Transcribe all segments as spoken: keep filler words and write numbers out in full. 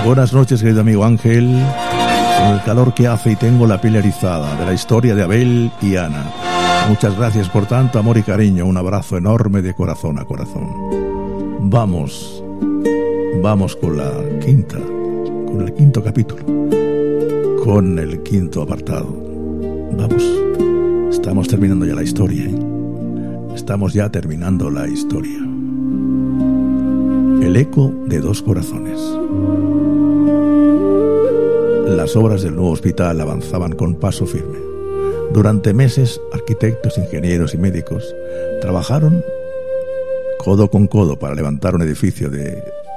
Buenas noches, querido amigo Ángel. Con el calor que hace y tengo la piel erizada de la historia de Abel y Ana. Muchas gracias por tanto amor y cariño. Un abrazo enorme de corazón a corazón. Vamos, vamos con la quinta, con el quinto capítulo, con el quinto apartado. Vamos, estamos terminando ya la historia, ¿eh? Estamos ya terminando la historia. El eco de dos corazones. Las obras del nuevo hospital avanzaban con paso firme. Durante meses, arquitectos, ingenieros y médicos trabajaron codo con codo para levantar un edificio de,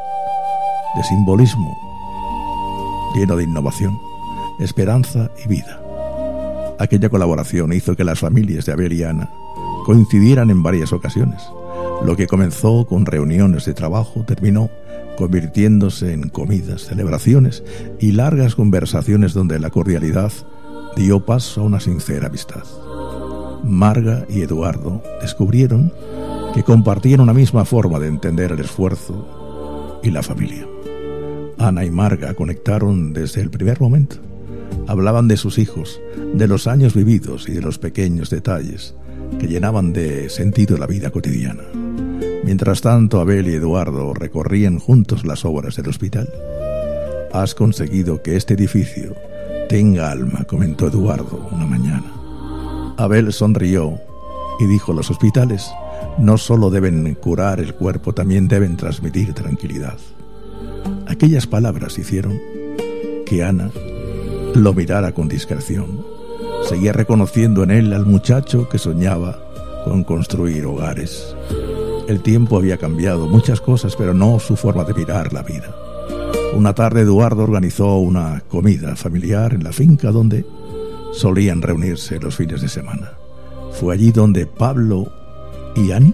de simbolismo lleno de innovación, esperanza y vida. Aquella colaboración hizo que las familias de Abel y Ana coincidieran en varias ocasiones. Lo que comenzó con reuniones de trabajo terminó convirtiéndose en comidas, celebraciones y largas conversaciones donde la cordialidad dio paso a una sincera amistad. Marga y Eduardo descubrieron que compartían una misma forma de entender el esfuerzo y la familia. Ana y Marga conectaron desde el primer momento. Hablaban de sus hijos, de los años vividos y de los pequeños detalles que llenaban de sentido la vida cotidiana. Mientras tanto, Abel y Eduardo recorrían juntos las obras del hospital. «Has conseguido que este edificio tenga alma», comentó Eduardo una mañana. Abel sonrió y dijo: «Los hospitales no solo deben curar el cuerpo, también deben transmitir tranquilidad». Aquellas palabras hicieron que Ana lo mirara con discreción. Seguía reconociendo en él al muchacho que soñaba con construir hogares. El tiempo había cambiado muchas cosas, pero no su forma de mirar la vida. Una tarde Eduardo organizó una comida familiar en la finca donde solían reunirse los fines de semana. Fue allí donde Pablo y Ani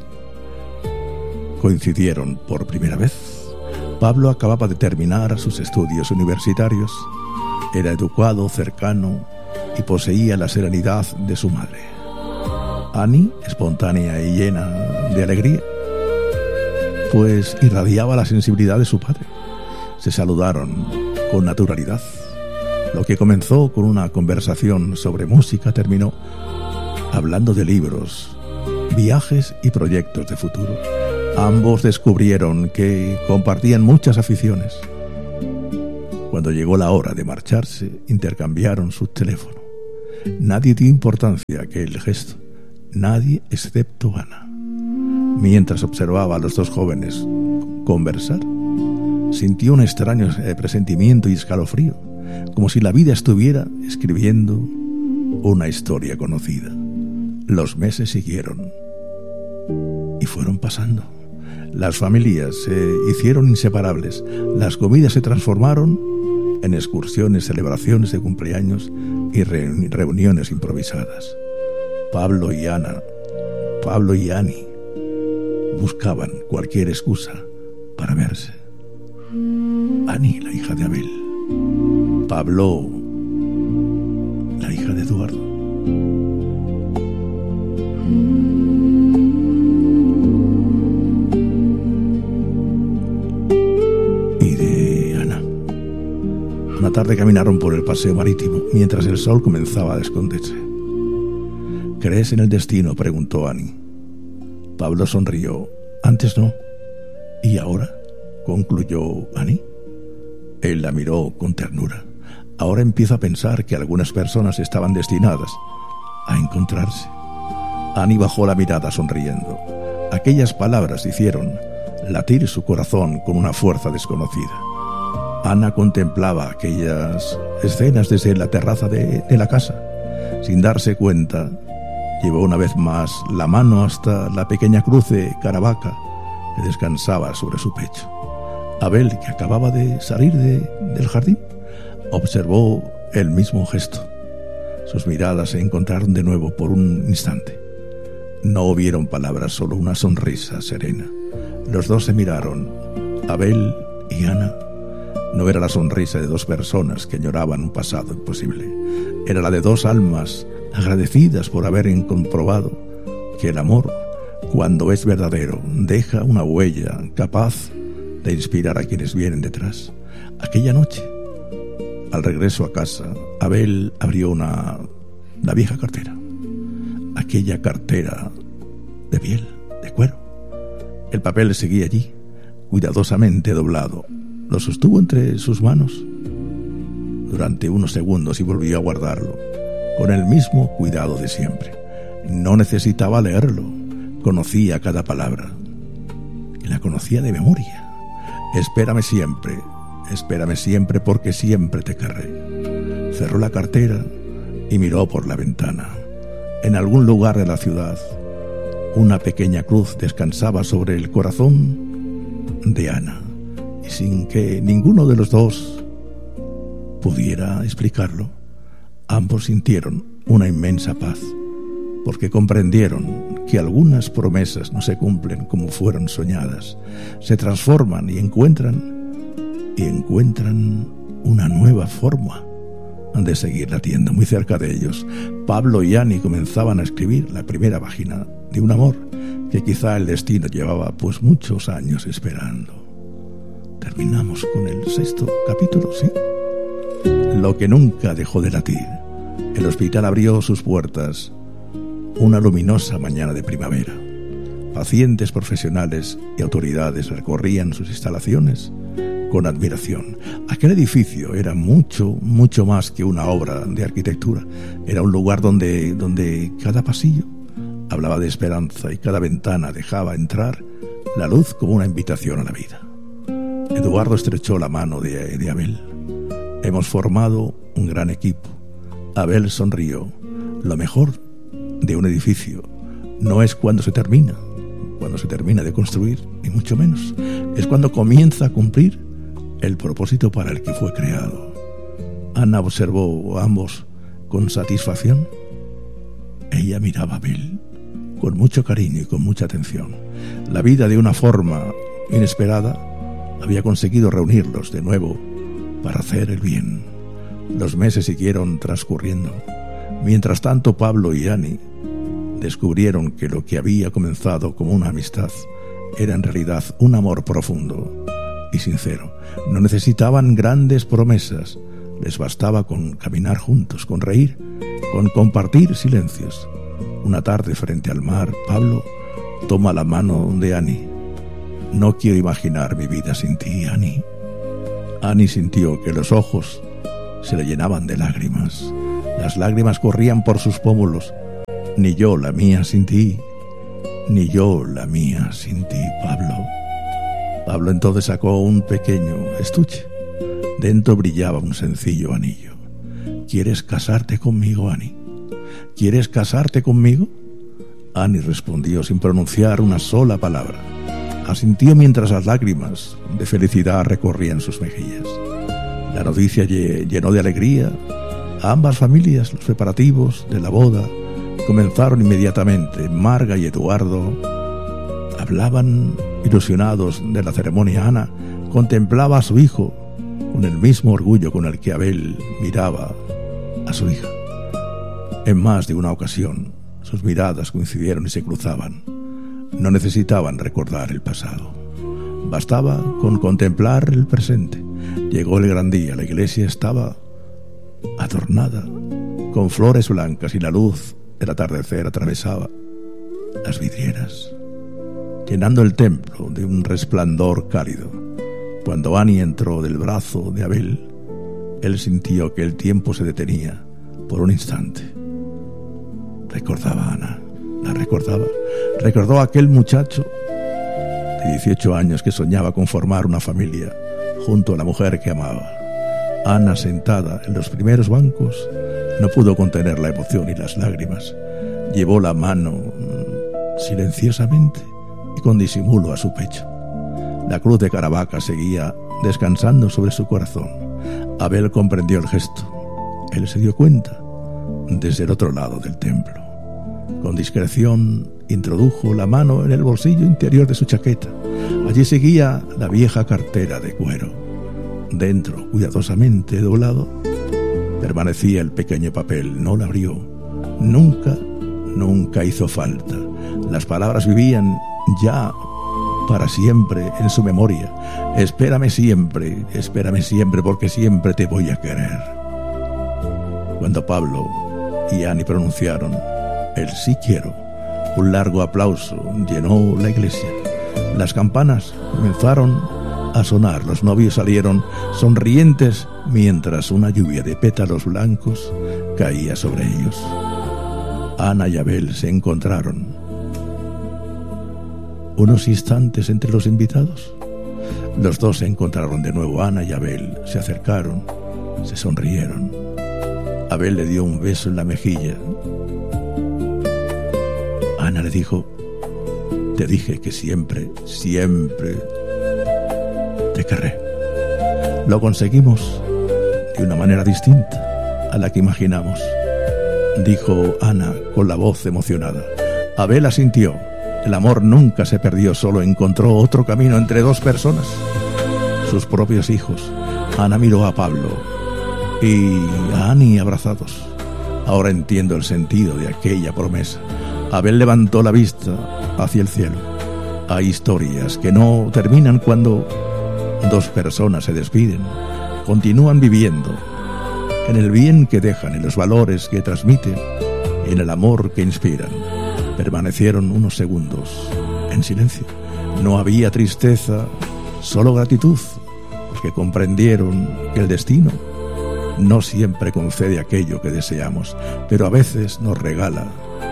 coincidieron por primera vez. Pablo acababa de terminar sus estudios universitarios. Era educado, cercano y poseía la serenidad de su madre. Ani, espontánea y llena de alegría, pues irradiaba la sensibilidad de su padre. Se saludaron con naturalidad. Lo que comenzó con una conversación sobre música terminó hablando de libros, viajes y proyectos de futuro. Ambos descubrieron que compartían muchas aficiones. Cuando llegó la hora de marcharse, intercambiaron su teléfono. Nadie dio importancia a aquel gesto, nadie excepto Ana. Mientras observaba a los dos jóvenes conversar, sintió un extraño presentimiento y escalofrío, como si la vida estuviera escribiendo una historia conocida. Los meses siguieron y fueron pasando. Las familias se hicieron inseparables. Las comidas se transformaron en excursiones, celebraciones de cumpleaños y reuniones improvisadas. Pablo y Ana, Pablo y Ani buscaban cualquier excusa para verse. Ani, la hija de Abel. Pablo, la hija de Eduardo. Y de Ana. Una tarde caminaron por el paseo marítimo mientras el sol comenzaba a esconderse. ¿Crees en el destino?, preguntó Ani. Pablo sonrió. Antes no. ¿Y ahora?, concluyó Ani. Él la miró con ternura. Ahora empiezo a pensar que algunas personas estaban destinadas a encontrarse. Ani bajó la mirada sonriendo. Aquellas palabras hicieron latir su corazón con una fuerza desconocida. Ana contemplaba aquellas escenas desde la terraza de, de la casa. Sin darse cuenta, llevó una vez más la mano hasta la pequeña cruz de Caravaca que descansaba sobre su pecho. Abel, que acababa de salir de, del jardín, observó el mismo gesto. Sus miradas se encontraron de nuevo por un instante. No hubieron palabras, solo una sonrisa serena. Los dos se miraron. Abel y Ana. No era la sonrisa de dos personas que añoraban un pasado imposible. Era la de dos almas agradecidas por haber comprobado que el amor, cuando es verdadero, deja una huella capaz de inspirar a quienes vienen detrás. Aquella noche, al regreso a casa, Abel abrió una la vieja cartera. Aquella cartera de piel, de cuero. El papel seguía allí, cuidadosamente doblado. Lo sostuvo entre sus manos durante unos segundos y volvió a guardarlo, con el mismo cuidado de siempre. No necesitaba leerlo, conocía cada palabra, y la conocía de memoria. Espérame siempre, espérame siempre, porque siempre te querré. Cerró la cartera y miró por la ventana. En algún lugar de la ciudad, una pequeña cruz descansaba sobre el corazón de Ana, y sin que ninguno de los dos pudiera explicarlo, ambos sintieron una inmensa paz, porque comprendieron que algunas promesas no se cumplen como fueron soñadas, se transforman y encuentran y encuentran una nueva forma de seguir latiendo. Muy cerca de ellos, Pablo y Ani comenzaban a escribir la primera página de un amor que quizá el destino llevaba pues muchos años esperando. Terminamos con el sexto capítulo, ¿sí? Lo que nunca dejó de latir. El hospital abrió sus puertas una luminosa mañana de primavera. Pacientes, profesionales y autoridades recorrían sus instalaciones con admiración. Aquel edificio era mucho, mucho más que una obra de arquitectura. Era un lugar donde, donde cada pasillo hablaba de esperanza y cada ventana dejaba entrar la luz como una invitación a la vida. Eduardo estrechó la mano de, de Abel. Hemos formado un gran equipo. Abel sonrió. Lo mejor de un edificio no es cuando se termina, cuando se termina de construir, ni mucho menos. Es cuando comienza a cumplir el propósito para el que fue creado. Ana observó a ambos con satisfacción. Ella miraba a Abel con mucho cariño y con mucha atención. La vida, de una forma inesperada, había conseguido reunirlos de nuevo para hacer el bien. Los meses siguieron transcurriendo. Mientras tanto, Pablo y Ani descubrieron que lo que había comenzado como una amistad era en realidad un amor profundo y sincero. No necesitaban grandes promesas, les bastaba con caminar juntos, con reír, con compartir silencios. Una tarde frente al mar, Pablo toma la mano de Ani. No quiero imaginar mi vida sin ti, Ani. Ani sintió que los ojos se le llenaban de lágrimas. Las lágrimas corrían por sus pómulos. Ni yo la mía sin ti, ni yo la mía sin ti, Pablo. Pablo entonces sacó un pequeño estuche. Dentro brillaba un sencillo anillo. ¿Quieres casarte conmigo, Ani? ¿Quieres casarte conmigo? Ani respondió sin pronunciar una sola palabra. Asintió mientras las lágrimas de felicidad recorrían sus mejillas. La noticia llenó de alegría a ambas familias. Los preparativos de la boda comenzaron inmediatamente. Marga y Eduardo hablaban ilusionados de la ceremonia. Ana contemplaba a su hijo con el mismo orgullo con el que Abel miraba a su hija. En más de una ocasión, sus miradas coincidieron y se cruzaban. No necesitaban recordar el pasado. Bastaba con contemplar el presente. Llegó el gran día. La iglesia estaba adornada con flores blancas y la luz del atardecer atravesaba las vidrieras, llenando el templo de un resplandor cálido. Cuando Ani entró del brazo de Abel, él sintió que el tiempo se detenía por un instante. Recordaba a Ana, la recordaba. Recordó a aquel muchacho de dieciocho años que soñaba con formar una familia junto a la mujer que amaba. Ana, sentada en los primeros bancos, no pudo contener la emoción y las lágrimas. Llevó la mano silenciosamente y con disimulo a su pecho. La cruz de Caravaca seguía descansando sobre su corazón. Abel comprendió el gesto. Él se dio cuenta desde el otro lado del templo. Con discreción introdujo la mano en el bolsillo interior de su chaqueta. Allí seguía la vieja cartera de cuero. Dentro, cuidadosamente doblado, permanecía el pequeño papel. No la abrió. Nunca, nunca hizo falta. Las palabras vivían ya para siempre en su memoria. Espérame siempre, espérame siempre, porque siempre te voy a querer. Cuando Pablo y Annie pronunciaron el sí quiero, un largo aplauso llenó la iglesia. Las campanas comenzaron a sonar, los novios salieron sonrientes mientras una lluvia de pétalos blancos caía sobre ellos. Ana y Abel se encontraron unos instantes entre los invitados. Los dos se encontraron de nuevo. Ana y Abel se acercaron, se sonrieron. Abel le dio un beso en la mejilla. Ana le dijo: te dije que siempre, siempre te querré. Lo conseguimos de una manera distinta a la que imaginamos, dijo Ana con la voz emocionada. Abel asintió. El amor nunca se perdió, solo encontró otro camino entre dos personas, sus propios hijos. Ana miró a Pablo y a Annie abrazados. Ahora entiendo el sentido de aquella promesa. Abel levantó la vista hacia el cielo. Hay historias que no terminan cuando dos personas se despiden. Continúan viviendo en el bien que dejan, en los valores que transmiten, en el amor que inspiran. Permanecieron unos segundos en silencio. No había tristeza, solo gratitud, porque comprendieron que el destino no siempre concede aquello que deseamos, pero a veces nos regala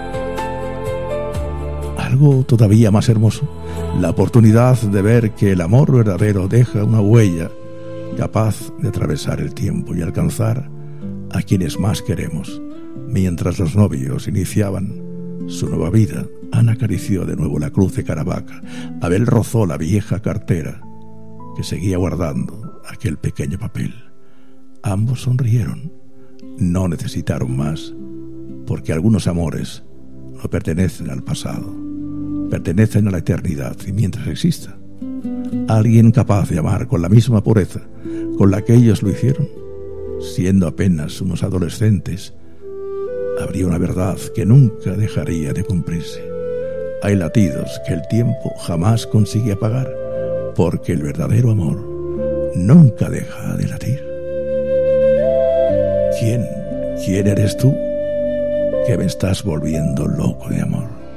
algo todavía más hermoso, la oportunidad de ver que el amor verdadero deja una huella capaz de atravesar el tiempo y alcanzar a quienes más queremos. Mientras los novios iniciaban su nueva vida, Ana acarició de nuevo la cruz de Caravaca. Abel rozó la vieja cartera que seguía guardando aquel pequeño papel. Ambos sonrieron. No necesitaron más, porque algunos amores no pertenecen al pasado, pertenecen a la eternidad, y mientras exista alguien capaz de amar con la misma pureza con la que ellos lo hicieron, siendo apenas unos adolescentes, habría una verdad que nunca dejaría de cumplirse. Hay latidos que el tiempo jamás consigue apagar, porque el verdadero amor nunca deja de latir. ¿Quién, quién eres tú que me estás volviendo loco de amor?